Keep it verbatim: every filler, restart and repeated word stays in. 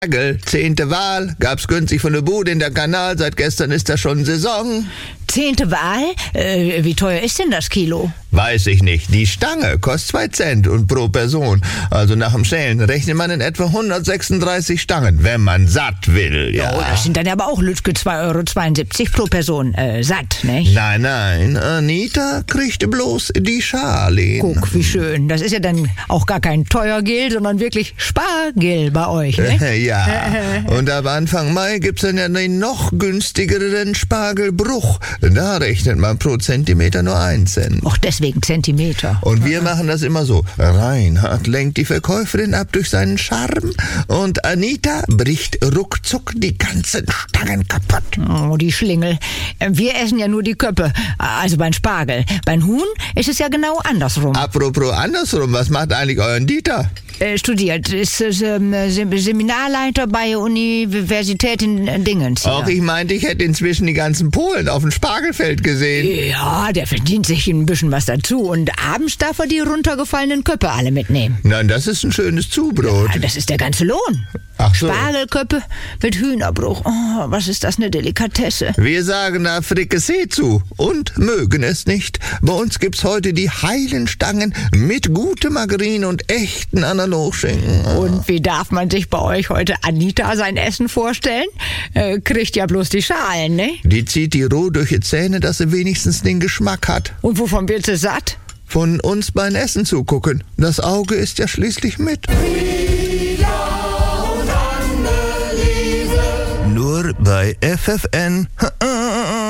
Spargel, zehnte Wahl, gab's günstig von der Bude in der Kanal, seit gestern ist da schon Saison. Zehnte Wahl? Äh, wie teuer ist denn das Kilo? Weiß ich nicht. Die Stange kostet zwei Cent und pro Person. Also nach dem Schälen rechnet man in etwa hundertsechsunddreißig Stangen, wenn man satt will, ja. Oh, das sind dann aber auch Lütke zwei Euro zweiundsiebzig pro Person. Äh, satt, nicht? Nein, nein, Anita kriegt bloß die Schale. Guck, wie schön. Das ist ja dann auch gar kein Teuergeld, sondern wirklich Spargel bei euch, ne? Ja. Und ab Anfang Mai gibt's dann ja den noch günstigeren Spargelbruch. Da rechnet man pro Zentimeter nur ein Cent. Auch deswegen Zentimeter. Und wir machen das immer so. Reinhard lenkt die Verkäuferin ab durch seinen Charme und Anita bricht ruckzuck die ganzen Stangen kaputt. Oh, die Schlingel. Wir essen ja nur die Köppe, also beim Spargel. Beim Huhn ist es ja genau andersrum. Apropos andersrum, was macht eigentlich euer Dieter? Äh, studiert, ist äh, Seminarleiter bei Universität in Dingens. Auch ich meinte, ich hätte inzwischen die ganzen Polen auf dem Spargelfeld gesehen. Ja, der verdient sich ein bisschen was dazu. Und abends darf er die runtergefallenen Köppe alle mitnehmen. Nein, das ist ein schönes Zubrot. Ja, das ist der ganze Lohn. Ach so. Spargelköppe mit Hühnerbruch. Oh, was ist das, eine Delikatesse. Wir sagen da Frikassee zu und mögen es nicht. Bei uns gibt's heute die heilen Stangen mit gutem Margarin und echten Analogschinken. Und wie darf man sich bei euch heute Anita sein Essen vorstellen? Äh, kriegt ja bloß die Schalen, ne? Die zieht die roh durch die Zähne, dass sie wenigstens den Geschmack hat. Und wovon wird sie satt? Von uns beim Essen zugucken. Das Auge ist ja schließlich mit. Nur bei F F N